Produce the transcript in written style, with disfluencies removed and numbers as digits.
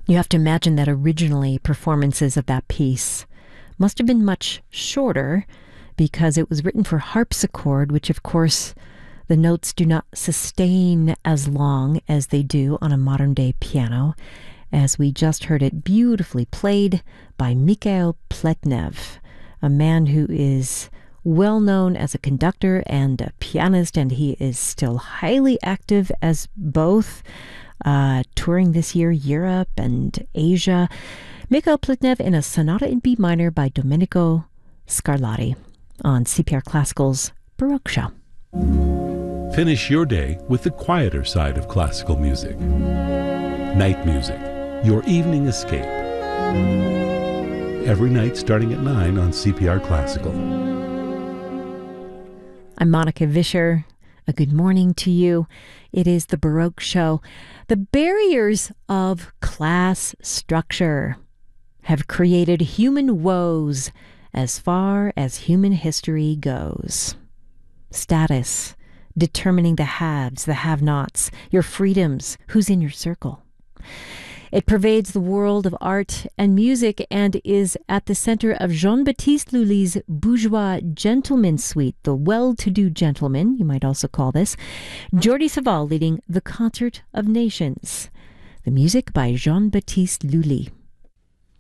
You have to imagine that originally performances of that piece must have been much shorter because it was written for harpsichord, which of course the notes do not sustain as long as they do on a modern day piano, as we just heard it beautifully played by Mikhail Pletnev, a man who is well known as a conductor and a pianist, and he is still highly active as both, touring this year Europe and Asia. Mikhail Pletnev in a sonata in B minor by Domenico Scarlatti on CPR Classical's Baroque Show. Finish your day with the quieter side of classical music. Night music, your evening escape. Every night starting at 9 on CPR Classical. I'm Monica Vischer. A good morning to you. It is the Baroque Show. The barriers of class structure have created human woes as far as human history goes. Status, determining the haves, the have-nots, your freedoms, who's in your circle. It pervades the world of art and music and is at the center of Jean-Baptiste Lully's Bourgeois Gentleman Suite, the well-to-do gentleman, you might also call this. Jordi Savall leading the Concert of Nations. The music by Jean-Baptiste Lully.